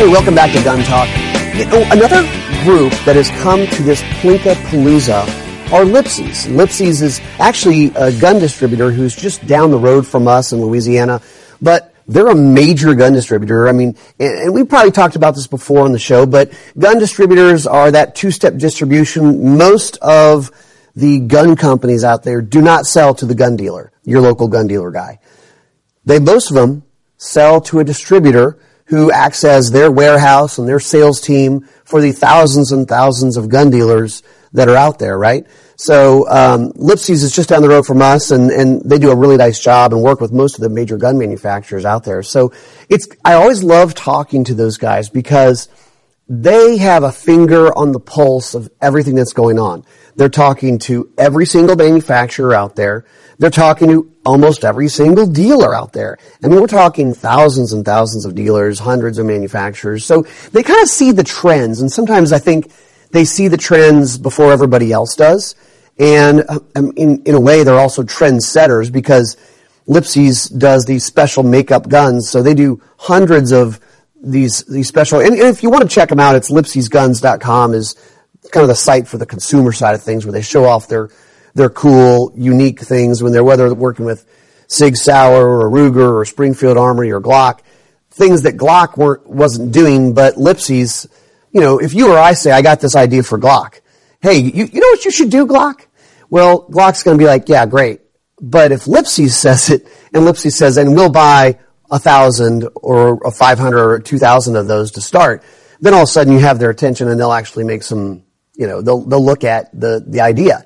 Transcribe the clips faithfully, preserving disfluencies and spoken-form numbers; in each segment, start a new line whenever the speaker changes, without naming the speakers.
Hey, welcome back to Gun Talk. You know, another group that has come to this Plinka Palooza are Lipsey's. Lipsey's is actually a gun distributor who's just down the road from us in Louisiana, but they're a major gun distributor. I mean, and, and we probably talked about this before on the show, but gun distributors are that two-step distribution. Most of the gun companies out there do not sell to the gun dealer, your local gun dealer guy. They, most of them, sell to a distributor who acts as their warehouse and their sales team for the thousands and thousands of gun dealers that are out there, right? So um, Lipsey's is just down the road from us, and, and they do a really nice job and work with most of the major gun manufacturers out there. So it's I always love talking to those guys because they have a finger on the pulse of everything that's going on. They're talking to every single manufacturer out there. They're talking to almost every single dealer out there. I mean, we're talking thousands and thousands of dealers, hundreds of manufacturers. So they kind of see the trends, and sometimes I think they see the trends before everybody else does. And um, in, in a way, they're also trend setters because Lipsey's does these special makeup guns. So they do hundreds of these these special, and, and if you want to check them out, it's lipseys guns dot com is kind of the site for the consumer side of things where they show off their their cool, unique things when they're, whether they're working with Sig Sauer or Ruger or Springfield Armory or Glock, things that Glock weren't, wasn't doing, but Lipsey's, you know, if you or I say, I got this idea for Glock, hey, you, you know what you should do, Glock? Well, Glock's going to be like, yeah, great. But if Lipsey's says it, and Lipsey says, and we'll buy a thousand or a five hundred or two thousand of those to start, then all of a sudden you have their attention and they'll actually make some, you know, they'll, they'll look at the, the idea.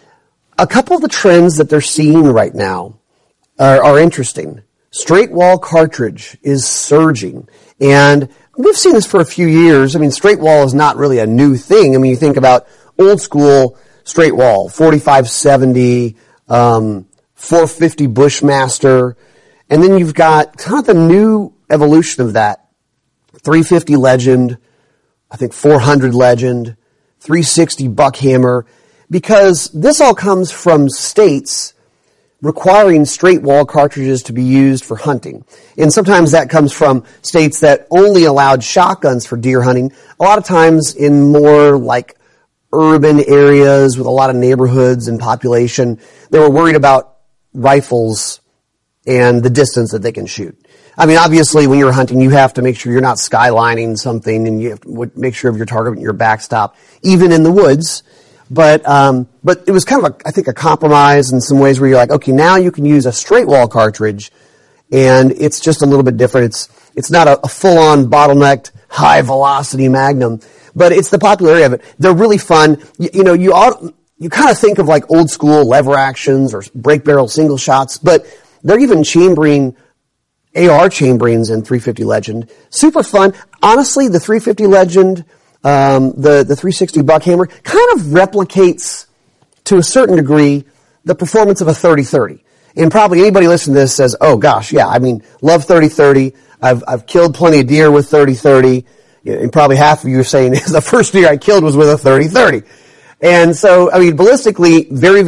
A couple of the trends that they're seeing right now are, are interesting. Straight wall cartridge is surging, and we've seen this for a few years. I mean, straight wall is not really a new thing. I mean, you think about old school straight wall, forty-five seventy, um, four fifty Bushmaster, and then you've got kind of the new evolution of that, three fifty Legend, I think four hundred Legend, three sixty Buckhammer, because this all comes from states requiring straight wall cartridges to be used for hunting. And sometimes that comes from states that only allowed shotguns for deer hunting. A lot of times in more like urban areas with a lot of neighborhoods and population, they were worried about rifles and the distance that they can shoot. I mean, obviously when you're hunting, you have to make sure you're not skylining something, and you have to make sure of your target and your backstop, even in the woods. But, um, but it was kind of a, I think, a compromise in some ways where you're like, okay, now you can use a straight wall cartridge, and it's just a little bit different. It's, it's not a, a full-on bottlenecked high velocity Magnum, but it's the popularity of it. They're really fun. You, you know, you ought, you kind of think of like old school lever actions or break barrel single shots, but they're even chambering A R chamberings in three fifty Legend. Super fun. Honestly, the three fifty Legend, Um, the, the three sixty Buckhammer kind of replicates to a certain degree the performance of a thirty thirty. And probably anybody listening to this says, oh gosh, yeah, I mean, love thirty thirty. I've, I've killed plenty of deer with thirty thirty. And probably half of you are saying the first deer I killed was with a thirty thirty. And so, I mean, ballistically, very,